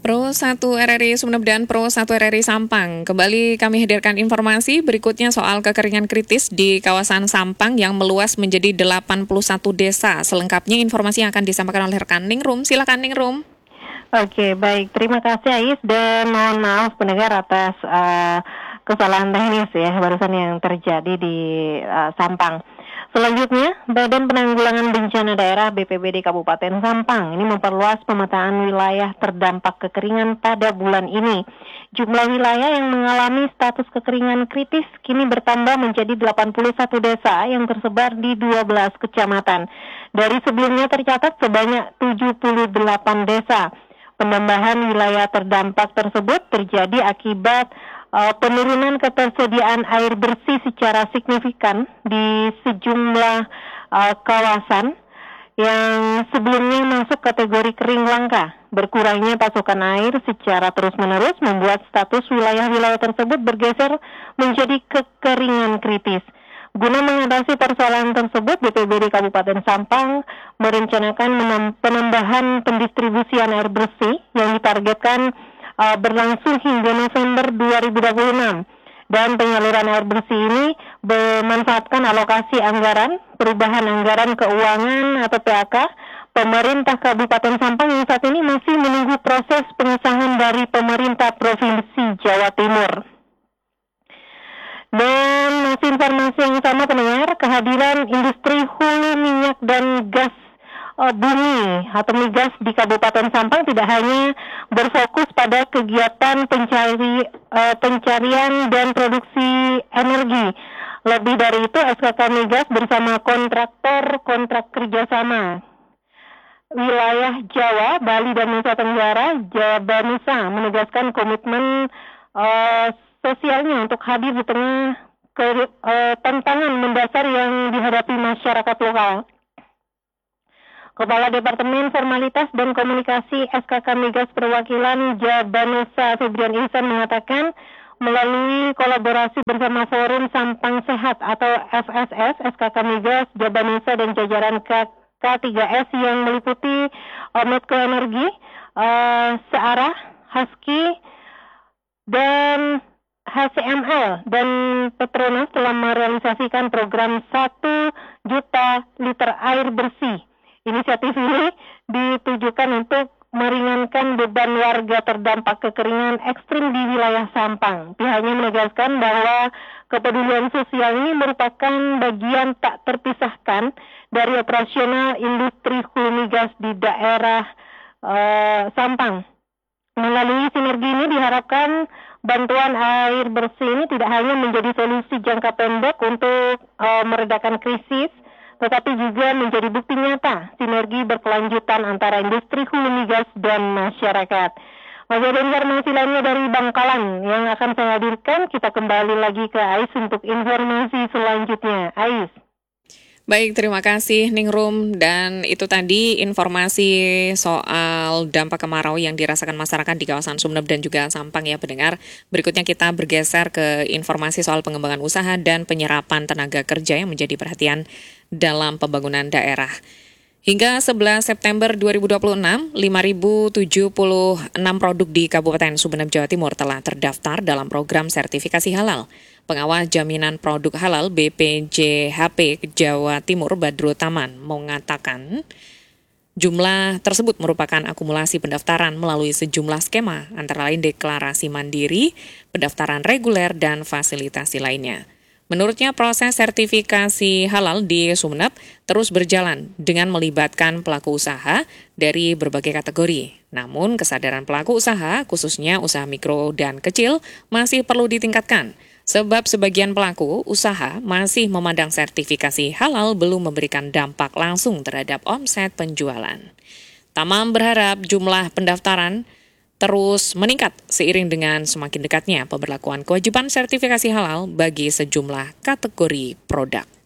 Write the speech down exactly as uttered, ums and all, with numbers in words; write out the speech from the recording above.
Pro satu R R I Sumeneb dan Pro satu R R I Sampang. Kembali kami hadirkan informasi berikutnya soal kekeringan kritis di kawasan Sampang yang meluas menjadi delapan puluh satu desa. Selengkapnya informasi yang akan disampaikan oleh rekan Ningrum. Silakan Ningrum. Oke, baik. Terima kasih Ais dan mohon maaf pendengar atas uh, kesalahan teknis ya barusan yang terjadi di uh, Sampang. Selanjutnya, Badan Penanggulangan Bencana Daerah B P B D Kabupaten Sampang ini memperluas pemetaan wilayah terdampak kekeringan pada bulan ini. Jumlah wilayah yang mengalami status kekeringan kritis kini bertambah menjadi delapan puluh satu desa yang tersebar di dua belas kecamatan. Dari sebelumnya tercatat sebanyak tujuh puluh delapan desa. Penambahan wilayah terdampak tersebut terjadi akibat uh, penurunan ketersediaan air bersih secara signifikan di sejumlah uh, kawasan yang sebelumnya masuk kategori kering langka. Berkurangnya pasokan air secara terus-menerus membuat status wilayah-wilayah tersebut bergeser menjadi kekeringan kritis. Guna mengatasi persoalan tersebut, B P B D Kabupaten Sampang merencanakan penambahan pendistribusian air bersih yang ditargetkan uh, berlangsung hingga November dua ribu dua puluh enam. Dan penyaluran air bersih ini memanfaatkan alokasi anggaran, perubahan anggaran keuangan atau P A K, pemerintah Kabupaten Sampang yang saat ini masih menunggu proses pengesahan dari pemerintah Provinsi Jawa Timur. Dan masih informasi yang sama pendengar, kehadiran industri hulu minyak dan gas uh, bumi atau migas di Kabupaten Sampang tidak hanya berfokus pada kegiatan pencari, uh, pencarian dan produksi energi. Lebih dari itu, S K K Migas bersama kontraktor kontrak kerjasama wilayah Jawa, Bali dan Nusa Tenggara, Jabanusa menegaskan komitmen uh, sosialnya untuk hadir di tengah ke, uh, tantangan mendasar yang dihadapi masyarakat lokal. Kepala Departemen Formalitas dan Komunikasi S K K Migas Perwakilan Jabanusa Febrian Ihsan mengatakan melalui kolaborasi bersama Forum Sampang Sehat atau F S S, S K K Migas, Jabanusa dan jajaran K tiga S yang meliputi uh, Medco Energi, uh, Searah, Husky, dan H C M L dan Petronas telah merealisasikan program satu juta liter air bersih. Inisiatif ini ditujukan untuk meringankan beban warga terdampak kekeringan ekstrim di wilayah Sampang. Pihaknya menegaskan bahwa kepedulian sosial ini merupakan bagian tak terpisahkan dari operasional industri hulu migas di daerah uh, Sampang. Melalui sinergi ini diharapkan bantuan air bersih ini tidak hanya menjadi solusi jangka pendek untuk uh, meredakan krisis, tetapi juga menjadi bukti nyata sinergi berkelanjutan antara industri hulu migas dan masyarakat. Masih ada informasi lainnya dari Bangkalan yang akan saya hadirkan. Kita kembali lagi ke Ais untuk informasi selanjutnya. Ais. Baik, terima kasih Ningrum. Dan itu tadi informasi soal dampak kemarau yang dirasakan masyarakat di kawasan Sumeneb dan juga Sampang ya pendengar. Berikutnya kita bergeser ke informasi soal pengembangan usaha dan penyerapan tenaga kerja yang menjadi perhatian dalam pembangunan daerah. Hingga sebelas September dua ribu dua puluh enam, lima ribu tujuh puluh enam produk di Kabupaten Sumeneb, Jawa Timur telah terdaftar dalam program sertifikasi halal. Pengawas Jaminan Produk Halal B P J H P Jawa Timur Badrul Taman mengatakan jumlah tersebut merupakan akumulasi pendaftaran melalui sejumlah skema, antara lain deklarasi mandiri, pendaftaran reguler, dan fasilitasi lainnya. Menurutnya proses sertifikasi halal di Sumeneb terus berjalan dengan melibatkan pelaku usaha dari berbagai kategori. Namun kesadaran pelaku usaha, khususnya usaha mikro dan kecil, masih perlu ditingkatkan. Sebab sebagian pelaku usaha masih memandang sertifikasi halal belum memberikan dampak langsung terhadap omset penjualan. Tamam berharap jumlah pendaftaran terus meningkat seiring dengan semakin dekatnya pemberlakuan kewajiban sertifikasi halal bagi sejumlah kategori produk.